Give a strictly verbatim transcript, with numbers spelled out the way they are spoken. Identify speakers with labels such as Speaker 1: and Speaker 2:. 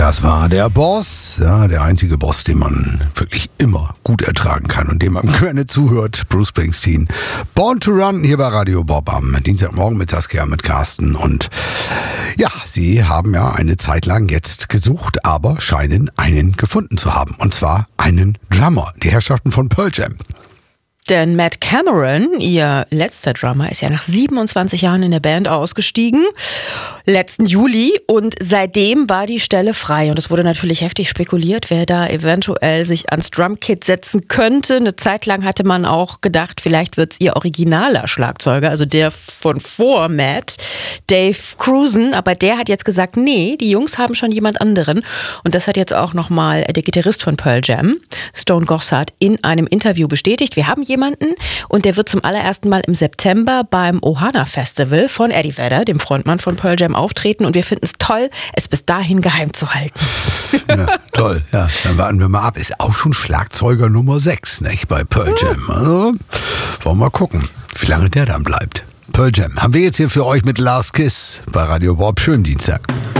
Speaker 1: Das war der Boss, ja, der einzige Boss, den man wirklich immer gut ertragen kann und dem man gerne zuhört, Bruce Springsteen. Born to Run hier bei Radio Bob am Dienstagmorgen mit Saskia, mit Carsten. Und ja, sie haben ja eine Zeit lang jetzt gesucht, aber scheinen einen gefunden zu haben. Und zwar einen Drummer, die Herrschaften von Pearl Jam.
Speaker 2: Denn Matt Cameron, ihr letzter Drummer, ist ja nach siebenundzwanzig Jahren in der Band ausgestiegen, letzten Juli, und seitdem war die Stelle frei. Und es wurde natürlich heftig spekuliert, wer da eventuell sich ans Drumkit setzen könnte. Eine Zeit lang hatte man auch gedacht, vielleicht wird es ihr originaler Schlagzeuger, also der von vor Matt, Dave Cruzen. Aber der hat jetzt gesagt, nee, die Jungs haben schon jemand anderen. Und das hat jetzt auch nochmal der Gitarrist von Pearl Jam, Stone Gossard, in einem Interview bestätigt. Wir haben jemanden und der wird zum allerersten Mal im September beim Ohana Festival von Eddie Vedder, dem Frontmann von Pearl Jam, auftreten, und wir finden es toll, es bis dahin geheim zu halten.
Speaker 1: Ja, toll, ja, dann warten wir mal ab. Ist auch schon Schlagzeuger Nummer sechs, nicht, bei Pearl Jam. Also, wollen wir mal gucken, wie lange der dann bleibt. Pearl Jam haben wir jetzt hier für euch mit Last Kiss bei Radio Bob. Schönen Dienstag.